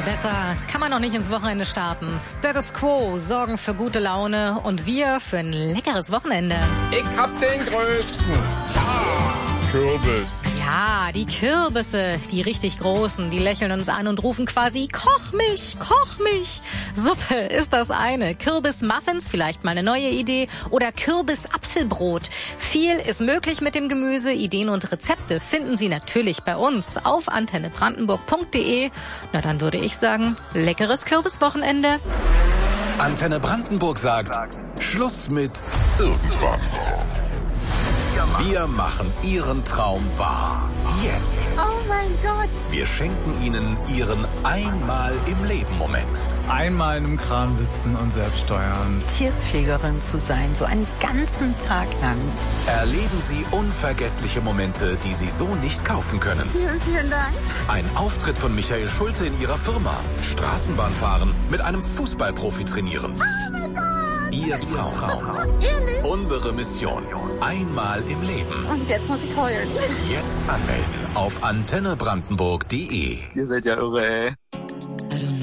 Besser kann man noch nicht ins Wochenende starten. Status Quo sorgen für gute Laune und wir für ein leckeres Wochenende. Ich hab den größten. Kürbis. Ja, die Kürbisse, die richtig großen, die lächeln uns an und rufen quasi, koch mich, koch mich. Suppe ist das eine. Kürbismuffins, vielleicht mal eine neue Idee. Oder Kürbisapfelbrot. Viel ist möglich mit dem Gemüse. Ideen und Rezepte finden Sie natürlich bei uns auf antennebrandenburg.de. Na, dann würde ich sagen, leckeres Kürbiswochenende. Antenne Brandenburg sagt, Schluss mit irgendwann. Wir machen Ihren Traum wahr. Jetzt. Oh mein Gott. Wir schenken Ihnen Ihren Einmal-im-Leben-Moment. Einmal in einem Kran sitzen und selbst steuern. Tierpflegerin zu sein, so einen ganzen Tag lang. Erleben Sie unvergessliche Momente, die Sie so nicht kaufen können. Vielen Dank. Ein Auftritt von Michael Schulte in Ihrer Firma. Straßenbahn fahren, mit einem Fußballprofi trainieren. Oh mein Gott. Ihr Traum. Ehrlich? Unsere Mission. Einmal im Leben. Und jetzt muss ich heulen. Jetzt anmelden auf antennebrandenburg.de. Ihr seid ja irre, ey.